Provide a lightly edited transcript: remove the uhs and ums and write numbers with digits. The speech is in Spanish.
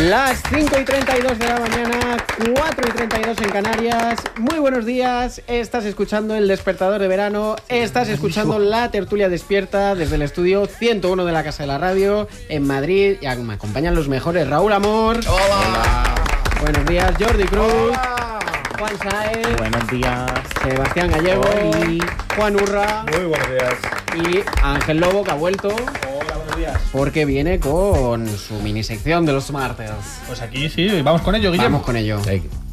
Las 5:32 de la mañana, 4:32 en Canarias. Muy buenos días, estás escuchando El Despertador de Verano, estás escuchando La Tertulia Despierta desde el estudio 101 de la Casa de la Radio en Madrid. Y me acompañan los mejores: Raúl Amor. Hola. Buenos días, Jordi Cruz. Hola. Juan Saez. Buenos días. Sebastián Gallego. Juan Urra. Muy buenos días. Y Ángel Lobo, que ha vuelto. Hola, buenos días. Porque viene con su minisección de los martes. Pues aquí sí, vamos con ello, Guillermo. Vamos con ello.